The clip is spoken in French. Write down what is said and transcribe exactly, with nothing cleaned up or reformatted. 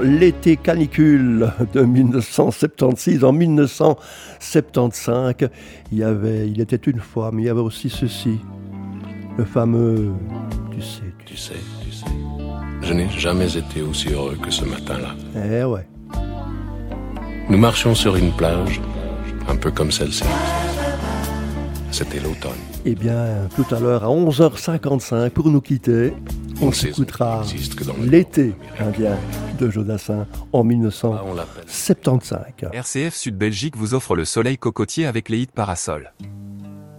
L'été canicule de dix-neuf cent soixante-seize. En dix-neuf cent soixante-quinze, il y avait, il était une fois, mais il y avait aussi ceci, le fameux, tu sais, tu sais, tu sais, je n'ai jamais été aussi heureux que ce matin-là. Eh ouais. Nous marchions sur une plage, un peu comme celle-ci. C'était l'automne. Eh bien, tout à l'heure, à onze heures cinquante-cinq, pour nous quitter, on s'écoutera L'été indien de Jodassin en dix-neuf cent soixante-quinze. R C F Sud Belgique vous offre le soleil cocotier avec les hits Parasol.